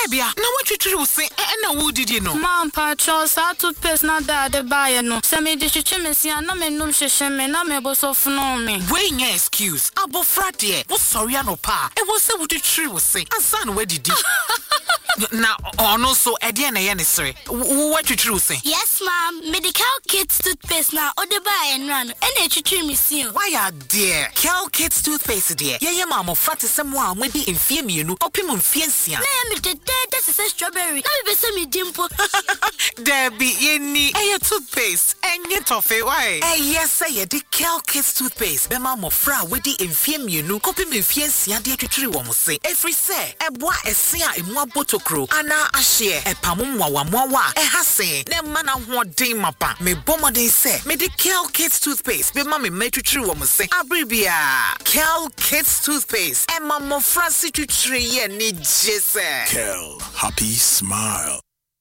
Bia, now what you true say, and who did you know? Mom, Patros, I took pace not that the buyer no. Semi dichichimisi and no men no shame, no me boss of no me. Weighing your excuse. Abo fratie. What sorry no pa. It was what you true say. And son, where did you? Now, also, Ediana Yanisri. What you true say? Yes, ma'am. Medical Kids toothpaste now, or the buy and run. And they treat me soon. Why are dear? Cal Kids toothpaste, dear. Yeah, mamma, frat is someone with the infame you know, opimum fiancia. I am the that's a strawberry. Now be some dimple. Debbie, any a toothpaste, and yet toffee, why? Yes, say the Cal Kids toothpaste. The mamma fra with the infame you know, opimum fiancia, dear to tree woman say. Every say, a boy a sea in one bottle crew, and now a share, a pamumwa, a hasse, ne mana one day mapa, me bomber they say, me the Cal Kids toothpaste, be mammy made to tree woman say, Abribia, Cal Kids toothpaste, and mamma Francie to tree, and need Jesse. Cal, happy smile.